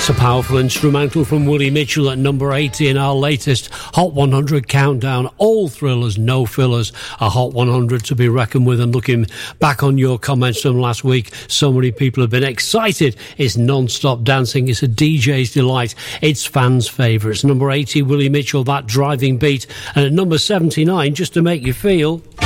It's a powerful instrumental from Willie Mitchell at number 80 in our latest Hot 100 countdown. All thrillers, no fillers. A Hot 100 to be reckoned with. And looking back on your comments from last week, so many people have been excited. It's non-stop dancing. It's a DJ's delight. It's fans' favourites. Number 80, Willie Mitchell, That Driving Beat. And at number 79, Just to Make You Feel.